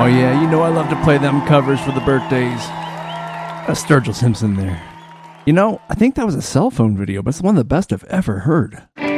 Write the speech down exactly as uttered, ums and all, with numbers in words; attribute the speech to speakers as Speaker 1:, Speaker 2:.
Speaker 1: yeah, you know I love to play them covers for the birthdays. That's Sturgill Simpson there. You know, I think that was a cell phone video, but it's one of the best I've ever heard.